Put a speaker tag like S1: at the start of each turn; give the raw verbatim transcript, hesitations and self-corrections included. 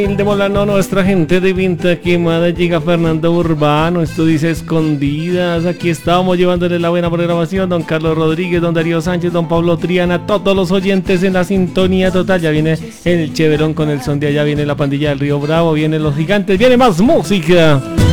S1: De Molano, nuestra gente de Vinta Quemada, llega Fernando Urbano, esto dice escondidas, aquí estábamos llevándole la buena programación, don Carlos Rodríguez, don Darío Sánchez, don Pablo Triana, todos los oyentes en la sintonía total, ya viene el Cheverón con el son de allá, viene la pandilla del Río Bravo, vienen los gigantes, viene más música.